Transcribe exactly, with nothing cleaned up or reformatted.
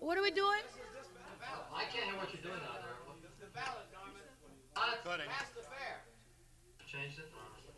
What are we doing? I can't hear what you're doing out there. The ballot, Norman. Uh, Pass the fair. Changed it?